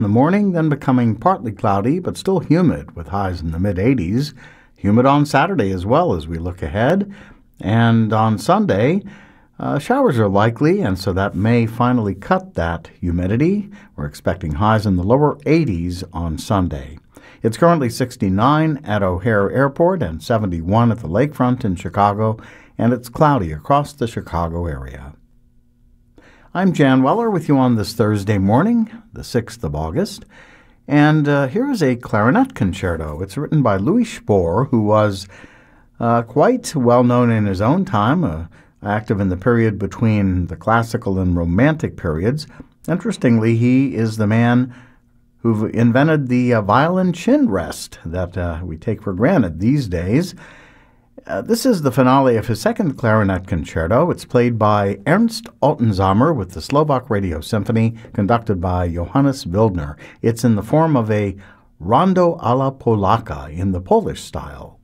in the morning, then becoming partly cloudy, but still humid with highs in the mid-80s. Humid on Saturday as well as we look ahead. And on Sunday, showers are likely, and so that may finally cut that humidity. We're expecting highs in the lower 80s on Sunday. It's currently 69 at O'Hare Airport and 71 at the lakefront in Chicago, and it's cloudy across the Chicago area. I'm Jan Weller with you on this Thursday morning, the 6th of August, and here is a clarinet concerto. It's written by Louis Spohr, who was quite well known in his own time, active in the period between the classical and romantic periods. Interestingly, he is the man who invented the violin chin rest that we take for granted these days. This is the finale of his second clarinet concerto. It's played by Ernst Altensamer with the Slovak Radio Symphony, conducted by Johannes Wildner. It's in the form of a rondo alla polacca in the Polish style.